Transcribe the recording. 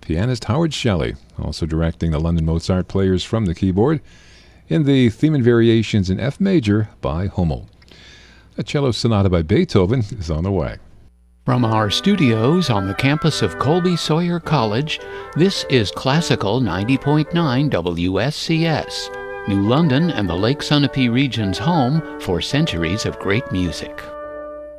pianist Howard Shelley, also directing the London Mozart Players from the keyboard, in the Theme and Variations in F major by Hummel. A cello sonata by Beethoven is on the way. From our studios on the campus of Colby Sawyer College, this is Classical 90.9 WSCS, New London and the Lake Sunapee region's home for centuries of great music.